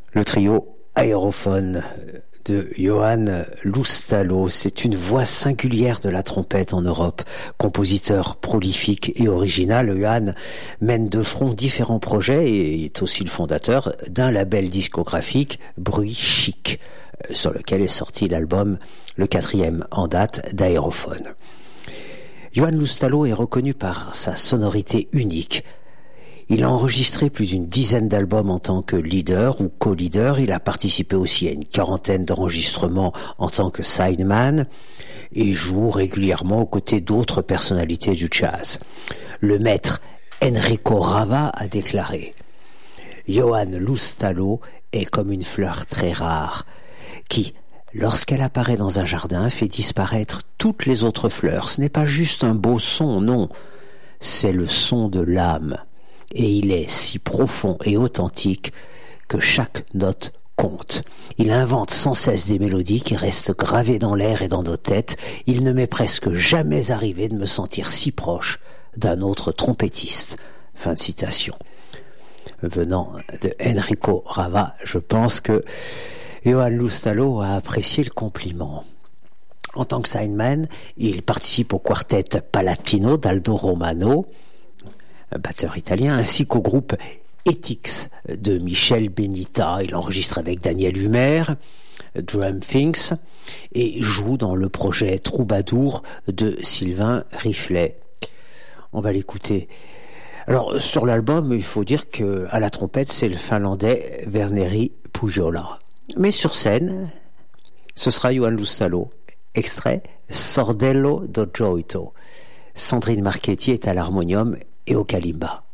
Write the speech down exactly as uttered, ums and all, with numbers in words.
Le trio Aérophone de Johann Loustalo, c'est une voix singulière de la trompette en Europe. Compositeur prolifique et original, Johann mène de front différents projets et est aussi le fondateur d'un label discographique, Bruit Chic, sur lequel est sorti l'album, le quatrième en date d'Aérophone. Johann Loustalo est reconnu par sa sonorité unique. Il a enregistré plus d'une dizaine d'albums en tant que leader ou co-leader. Il a participé aussi à une quarantaine d'enregistrements en tant que sideman et joue régulièrement aux côtés d'autres personnalités du jazz. Le maître Enrico Rava a déclaré « Johann Loustalo est comme une fleur très rare qui, lorsqu'elle apparaît dans un jardin, fait disparaître toutes les autres fleurs. Ce n'est pas juste un beau son, non, c'est le son de l'âme. Et il est si profond et authentique que chaque note compte. Il invente sans cesse des mélodies qui restent gravées dans l'air et dans nos têtes. Il ne m'est presque jamais arrivé de me sentir si proche d'un autre trompettiste. » Fin de citation. Venant de Enrico Rava, je pense que Johann Loustalo a apprécié le compliment. En tant que sideman, il participe au quartet Palatino d'Aldo Romano, batteur italien, ainsi qu'au groupe Ethics de Michel Benita. Il enregistre avec Daniel Humer, Drum Things, et joue dans le projet Troubadour de Sylvain Riflet. On va l'écouter. Alors, sur l'album, il faut dire que à la trompette, c'est le Finlandais Verneri Pujola. Mais sur scène, ce sera Johann Loustalo. Extrait Sordello do Gioito. Sandrine Marchetti est à l'harmonium et au kalimba.